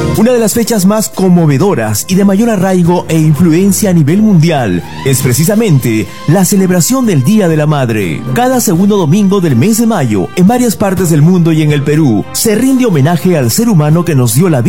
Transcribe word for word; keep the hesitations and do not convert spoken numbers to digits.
Una de las fechas más conmovedoras y de mayor arraigo e influencia a nivel mundial es precisamente la celebración del Día de la Madre. Cada segundo domingo del mes de mayo, en varias partes del mundo y en el Perú, se rinde homenaje al ser humano que nos dio la vida